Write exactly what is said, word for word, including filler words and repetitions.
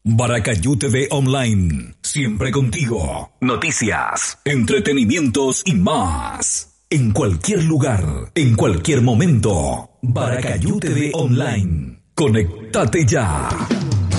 Baracayú T V Online, siempre contigo. Noticias, entretenimientos y más. En cualquier lugar, en cualquier momento. Baracayú T V Online. Conéctate ya.